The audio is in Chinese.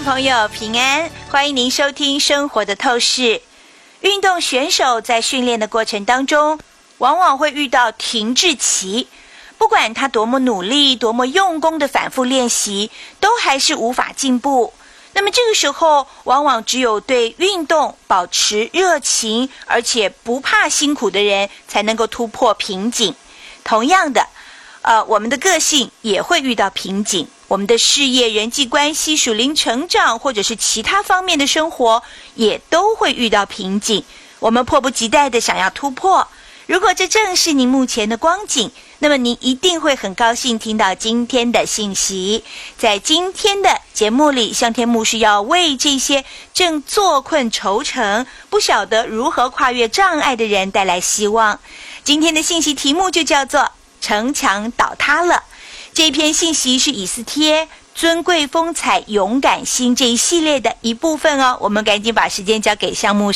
朋友平安，欢迎您收听生活的透视。运动选手在训练的过程当中，往往会遇到停滞期，不管他多么努力，多么用功的反复练习，都还是无法进步。那么这个时候，往往只有对运动保持热情，而且不怕辛苦的人，才能够突破瓶颈。同样的，我们的个性也会遇到瓶颈，我们的事业、人际关系、属灵成长，或者是其他方面的生活，也都会遇到瓶颈。我们迫不及待的想要突破。如果这正是您目前的光景，那么您一定会很高兴听到今天的信息。在今天的节目里，向天牧师要为这些正坐困愁城、不晓得如何跨越障碍的人带来希望。今天的信息题目就叫做城墙倒塌了。这篇信息是以斯帖尊贵风采勇敢心这一系列的一部分哦。我们赶紧把时间交给向牧师。